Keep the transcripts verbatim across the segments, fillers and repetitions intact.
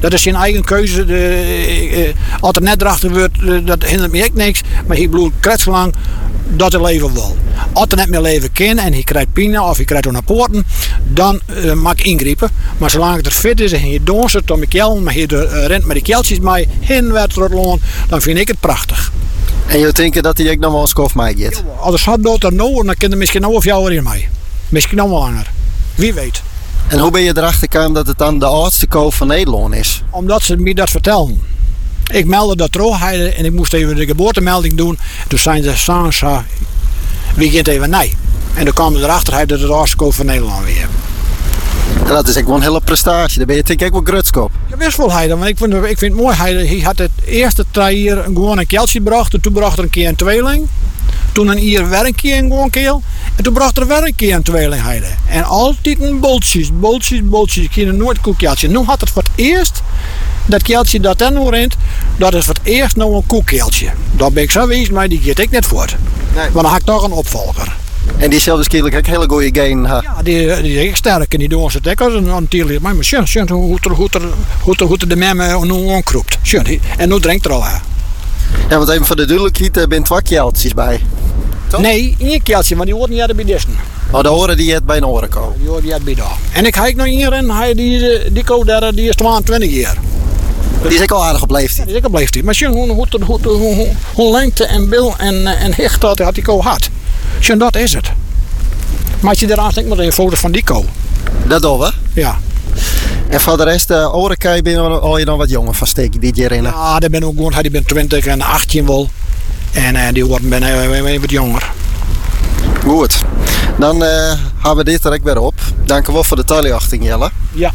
Dat is zijn eigen keuze. De, uh, als er net erachter wordt, uh, dat hindert me ook niks. Maar hij bloedt kretslang dat hij leven wil. Als hij net meer leven kan en hij krijgt pijn of hij krijgt een poorten, dan uh, mag ik ingrijpen. Maar zolang het er fit is en hij danst om ik kel, maar hij uh, rent met de keltjes mee heen werd rotloon, dan vind ik het prachtig. En je denkt dat hij ook nog wel een skof mee gaat? Ja, als hij doet dan nou, dan kan er misschien nog of jou erin mee. Misschien nog wel langer. Wie weet. En hoe ben je erachter gekomen dat het dan de oudste koop van Nederland is? Omdat ze me dat vertellen. Ik meldde dat terugheiden en ik moest even de geboortemelding doen. Toen zijn ze samen, wie gaat even nee. En toen kwamen ze erachter dat het de oudste koop van Nederland weer. En dat is echt wel een hele prestatie. Dan ben je denk ik wel grutskop. Ja, best wel heiden, want ik vind, ik vind het mooi. Hij, hij had het eerste twee jaar gewoon een keltje gebracht. En toen bracht er een keer een tweeling. Toen een jaar weer een keer een gewoon keel. En toen bracht er weer een keer een tweeling heiden. En altijd een boltjes, boltjes, boltjes. Ik ging er nooit een koekkeltje. Nu had het voor het eerst, dat keltje dat er nog rent, dat is voor het eerst nog een koekkeltje. Daar ben ik zo wees, maar die geeft ik net voor. Nee. Maar dan had ik toch een opvolger. En die zelfs kennelijk ook hele goede genen. Ja, die, die is echt sterk en die doen ze het ook als een tierlijk. Maar schön, schön, hoe er, hoe er, hoe er, hoe er de memme nu onkroept. Schön, en nu drinkt er al aan. Ja, want even voor de duidelijkheid, er zijn twee keltjes bij. Toch? Nee, één keltje, maar die hoort niet uit bij deze. Oh, de horen die het bij een oren komen. Die hoort niet uit bij daar. En ik heb nog één en hij die, die code daar, die is tweeëntwintig jaar. Die is ook al aardig op leeftijd. Ja, die is ook op leeftijd. Maar schön, hoe, hoe, hoe, hoe, hoe, hoe lengte en bil en, en hecht dat had die ko had. Schön, dat is het. Maak je eraan denk maar een foto van die ko. Dat doen we? Ja. En voor de rest, uh, Orenkei ben je, je nog wat jonger van steek die hierin? Ja, die ben ook gewoon, die ben twintig en achttien wel. En uh, die worden ben uh, wat jonger. Goed. Dan uh, gaan we dit direct weer op. Dank u wel voor de teleachting, Jelle. Ja.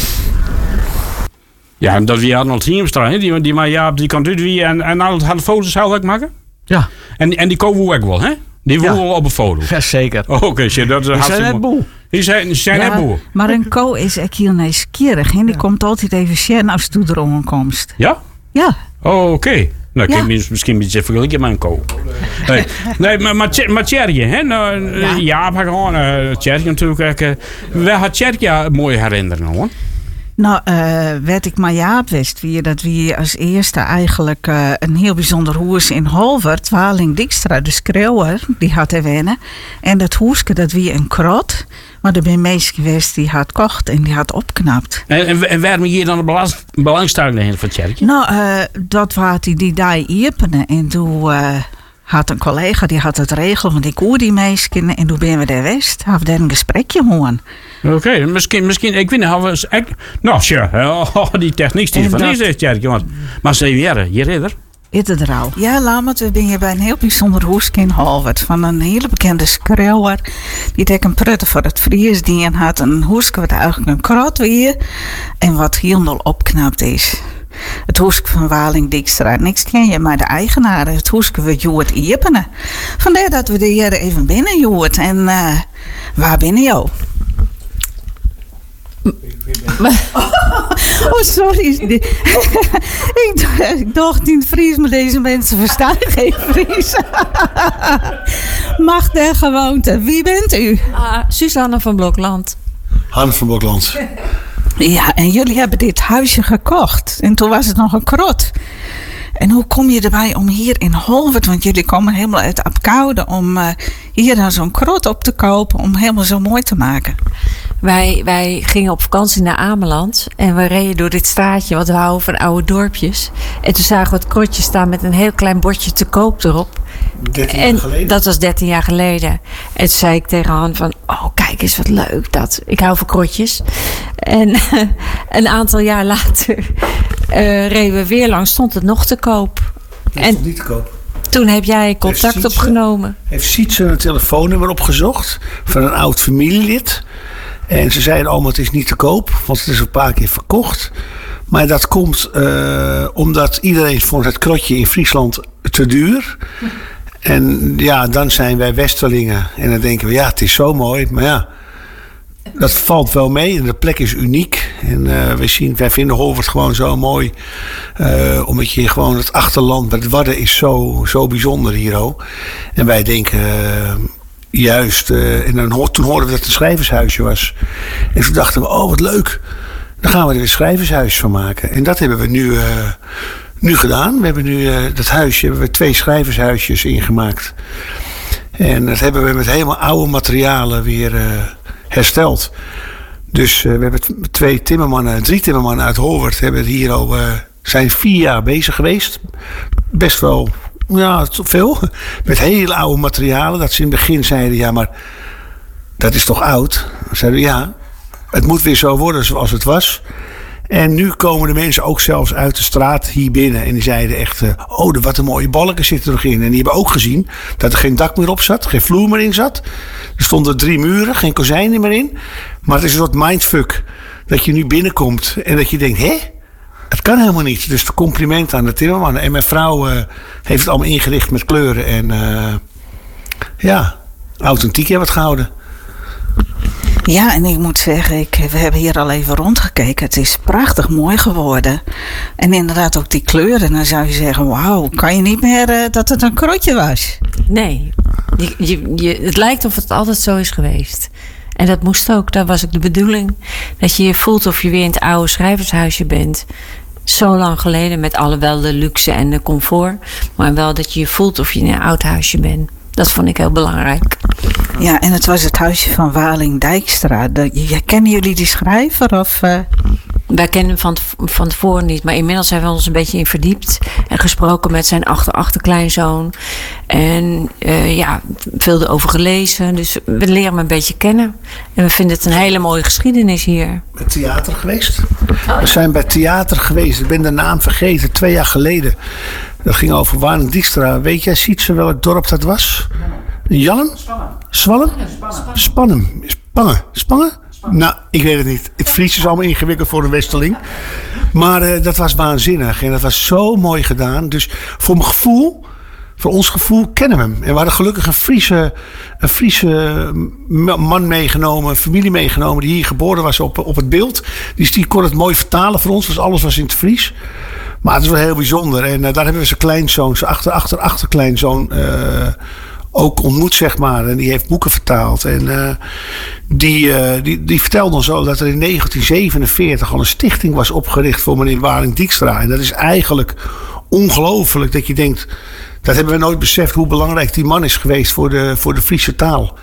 Ja, en dat wie Arnold Hiemstra, die, die maar ja, die kan dit wie en, en Arnold had de foto's zelf ook maken? Ja. En, en die komen we ook wel, hè? Die wil wel op een foto. Ja, zeker. Oh, oké, okay, dat is hartstikke net boel. Die zijn, zijn ja, net boel. Maar een ko is echt heel nieuwsgierig. En die ja. komt altijd even zien als het er omkomst. Ja? Ja. Oh, oké. Okay. Nou, ja. ik heb misschien een beetje vergelijken met een ko. Nee, nee maar, maar, maar Tjerje, hè? Nou, ja, ja maar gewoon, uh, Tjerje natuurlijk. Uh, waar had Tjerje mooie herinneringen, hoor? Nou, uh, werd ik maar Jaap wist wie dat we als eerste eigenlijk uh, een heel bijzonder hoes in Holwert, Waling Dijkstra, de schreeuwer, die had er wennen. En dat hoeske, dat wie een krot, maar er zijn mensen geweest die had kocht en die had opknapt. En, en, en waarom hier dan de belangstelling in van Tjerkje? Nou, uh, dat was die die daar iepenen en toen uh, had een collega die had het regelen, want ik hoor die mensen en toen ben we daar west, hadden we daar een gesprekje hoorn. Oké, okay, misschien, misschien, ik weet niet, hebben we echt, nou, sure, oh, die techniek die van is echt Tjerkje, want, maar ze weer, je ridder. Is het er al? Ja, Lamert, we zijn hier bij een heel bijzonder hoeske in Holwert. Van een hele bekende schreeuwer. Die deed een prutten voor het Fries. Die had een hoeske wat eigenlijk een krot weer. En wat heel opknapt is. Het hoeske van Waling Dijkstra. Niks ken je, maar de eigenaar. Het hoeske wordt Joert Iepenen. Vandaar dat we de hier even binnen Joert. En uh, waar binnen jou? Oh, sorry. ik, ik dacht in het Fries, maar deze mensen verstaan geen Fries. Macht der gewoonte. Wie bent u? Uh, Suzanne van Blokland. Han van Blokland. Ja, en jullie hebben dit huisje gekocht. En toen was het nog een krot. En hoe kom je erbij om hier in Holwert, want jullie komen helemaal uit Apkoude, om uh, hier dan zo'n krot op te kopen om helemaal zo mooi te maken? Wij, wij gingen op vakantie naar Ameland en we reden door dit straatje, wat we houden van oude dorpjes. En toen zagen we het krotje staan met een heel klein bordje te koop erop. dertien jaar geleden? En dat was dertien jaar geleden. En toen zei ik tegen Han van, oh kijk eens wat leuk dat. Ik hou van krotjes. En een aantal jaar later uh, reden we weer langs, stond het nog te koop. Het stond niet te koop. Toen heb jij contact heeft Sietse, opgenomen. Heeft Sietse een telefoonnummer opgezocht van een oud familielid. En ze zeiden, oh, maar het is niet te koop, want het is een paar keer verkocht. Maar dat komt uh, omdat iedereen vond het krotje in Friesland te duur. En ja, dan zijn wij Westerlingen. En dan denken we, ja, het is zo mooi. Maar ja, dat valt wel mee. En de plek is uniek. En uh, wij, zien, wij vinden Holwert gewoon zo mooi. Uh, omdat je gewoon het achterland met Wadden is zo, zo bijzonder hier ook. En wij denken... Uh, Juist, uh, en dan, toen hoorden we dat het een schrijvershuisje was. En toen dachten we, oh wat leuk. Dan gaan we er een schrijvershuis van maken. En dat hebben we nu, uh, nu gedaan. We hebben nu uh, dat huisje, hebben we twee schrijvershuisjes ingemaakt. En dat hebben we met helemaal oude materialen weer uh, hersteld. Dus uh, we hebben twee timmermannen, drie timmermannen uit Holwert hebben hier al, uh, zijn vier jaar bezig geweest. Best wel, ja, veel. Met hele oude materialen. Dat ze in het begin zeiden, ja, maar dat is toch oud? Dan zeiden we, ja, het moet weer zo worden zoals het was. En nu komen de mensen ook zelfs uit de straat hier binnen. En die zeiden echt, uh, oh, wat een mooie balken zitten er nog in. En die hebben ook gezien dat er geen dak meer op zat. Geen vloer meer in zat. Er stonden drie muren, geen kozijnen meer in. Maar het is een soort mindfuck. Dat je nu binnenkomt en dat je denkt, hè? Het kan helemaal niet. Dus de compliment aan de timmerman. En mijn vrouw uh, heeft het allemaal ingericht met kleuren. En uh, ja, authentiek hebben we het gehouden. Ja, en ik moet zeggen, ik, we hebben hier al even rondgekeken. Het is prachtig mooi geworden. En inderdaad ook die kleuren. Dan zou je zeggen, wauw, kan je niet meer uh, dat het een krotje was? Nee, je, je, je, het lijkt of het altijd zo is geweest. En dat moest ook, dat was ook de bedoeling. Dat je je voelt of je weer in het oude schrijvershuisje bent. Zo lang geleden, met alle wel de luxe en de comfort. Maar wel dat je je voelt of je in een oud huisje bent. Dat vond ik heel belangrijk. Ja, en het was het huisje van Waling Dijkstra. De, kennen jullie die schrijver? Of, uh... Wij kennen hem van, van tevoren niet. Maar inmiddels hebben we ons een beetje in verdiept. En gesproken met zijn achter-achterkleinzoon. En uh, ja, veel erover gelezen. Dus we leren hem een beetje kennen. En we vinden het een hele mooie geschiedenis hier. Bij theater geweest? Oh. We zijn bij theater geweest. Ik ben de naam vergeten. Twee jaar geleden. Dat ging over Waling Dijkstra. Weet jij, Sietse, welk dorp dat was? Jallen? Zwallen? Spannen. Spangen. Spangen? Nou, ik weet het niet. Het Fries is allemaal ingewikkeld voor een Westerling. Maar uh, dat was waanzinnig. En dat was zo mooi gedaan. Dus voor mijn gevoel, voor ons gevoel, kennen we hem. En we hadden gelukkig een Friese, een Friese man meegenomen, een familie meegenomen, die hier geboren was op, op het beeld. Dus die kon het mooi vertalen voor ons. Dus alles was in het Fries. Maar het is wel heel bijzonder. En uh, daar hebben we zijn kleinzoon, zijn achter, achter, achterkleinzoon uh, ook ontmoet, zeg maar. En die heeft boeken vertaald. En uh, die, uh, die, die vertelde ons zo dat er in negentien zevenenveertig al een stichting was opgericht voor meneer Waling Dijkstra. En dat is eigenlijk ongelooflijk dat je denkt, dat hebben we nooit beseft hoe belangrijk die man is geweest voor de, voor de Friese taal.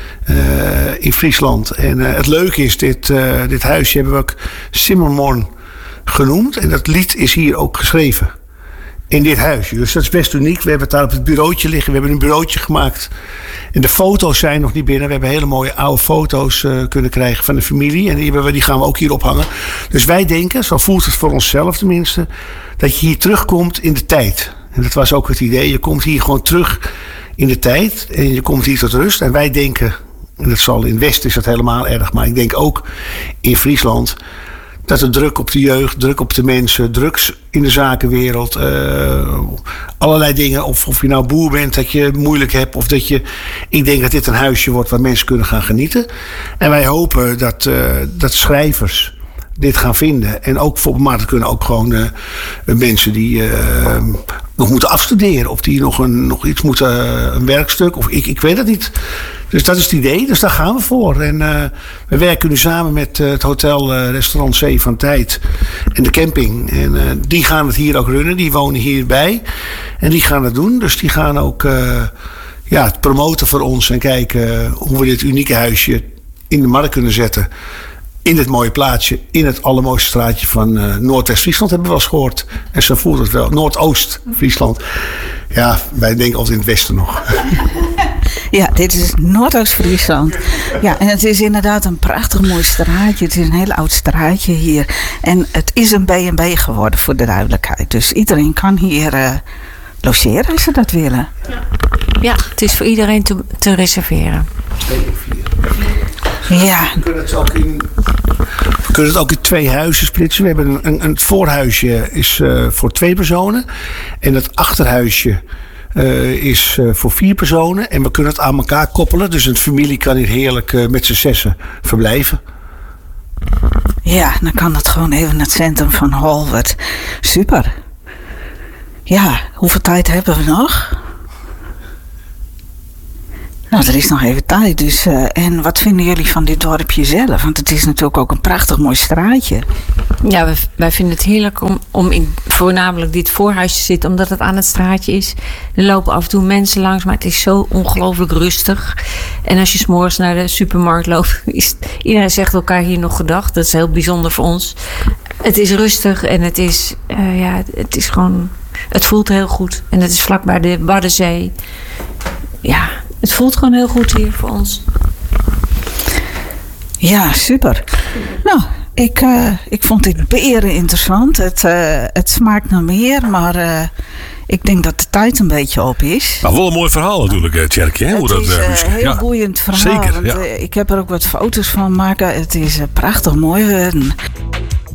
Uh, in Friesland. En uh, het leuke is, dit, uh, dit huisje hebben we ook Simmermorn genoemd. En dat lied is hier ook geschreven. In dit huisje. Dus dat is best uniek. We hebben het daar op het bureautje liggen. We hebben een bureautje gemaakt. En de foto's zijn nog niet binnen. We hebben hele mooie oude foto's uh, kunnen krijgen van de familie. En die, hebben we, die gaan we ook hier ophangen. Dus wij denken, zo voelt het voor onszelf tenminste, dat je hier terugkomt in de tijd. En dat was ook het idee. Je komt hier gewoon terug in de tijd. En je komt hier tot rust. En wij denken, en dat zal in West is dat helemaal erg. Maar ik denk ook in Friesland, dat de druk op de jeugd, druk op de mensen, drugs in de zakenwereld, uh, allerlei dingen. Of, of je nou boer bent, dat je het moeilijk hebt. Of dat je, ik denk dat dit een huisje wordt waar mensen kunnen gaan genieten. En wij hopen dat, uh, dat schrijvers dit gaan vinden. En ook voor, maar dat kunnen ook gewoon uh, mensen die uh, nog moeten afstuderen. Of die nog, een, nog iets moeten, uh, een werkstuk. Of ik, ik weet het niet. Dus dat is het idee. Dus daar gaan we voor. En uh, we werken nu samen met uh, het hotel uh, restaurant Zee van Tijd. En de camping. En uh, die gaan het hier ook runnen. Die wonen hierbij. En die gaan het doen. Dus die gaan ook uh, ja, het promoten voor ons. En kijken uh, hoe we dit unieke huisje in de markt kunnen zetten. In dit mooie plaatsje, in het allermooiste straatje van uh, Noordwest-Friesland hebben we wel eens gehoord. En zo voelt het wel. Noordoost-Friesland. Ja, wij denken altijd in het westen nog. Ja, dit is Noordoost-Friesland. Ja, en het is inderdaad een prachtig mooi straatje. Het is een heel oud straatje hier. En het is een B en B geworden, voor de duidelijkheid. Dus iedereen kan hier uh, logeren als ze dat willen. Ja, ja, het is voor iedereen te, te reserveren. Twee of vier. Ja. We kunnen het ook in, we kunnen het ook in twee huizen splitsen. We hebben een, een, een voorhuisje is uh, voor twee personen. En het achterhuisje uh, is uh, voor vier personen. En we kunnen het aan elkaar koppelen. Dus een familie kan hier heerlijk uh, met z'n zessen verblijven. Ja, dan kan het gewoon even naar het centrum van Holwert. Super. Ja, hoeveel tijd hebben we nog? Nou, er is nog even tijd. Dus, uh, en wat vinden jullie van dit dorpje zelf? Want het is natuurlijk ook een prachtig mooi straatje. Ja, wij, wij vinden het heerlijk om, om in voornamelijk dit voorhuis te zitten. Omdat het aan het straatje is. Er lopen af en toe mensen langs. Maar het is zo ongelooflijk rustig. En als je 's morgens naar de supermarkt loopt. Is, iedereen zegt elkaar hier nog gedag. Dat is heel bijzonder voor ons. Het is rustig. En het is, uh, ja, het is gewoon... Het voelt heel goed. En het is vlakbij de Waddenzee. Ja, het voelt gewoon heel goed hier voor ons. Ja, super. Nou, ik, uh, ik vond dit beren interessant. Het, uh, het smaakt naar meer, maar uh, ik denk dat de tijd een beetje op is. Maar wel een mooi verhaal natuurlijk, Tjerkje. Hè? Het Hoe dat, is een uh, heel ja. boeiend verhaal. Zeker, want, ja. uh, ik heb er ook wat foto's van maken. Het is uh, prachtig mooi. Uh,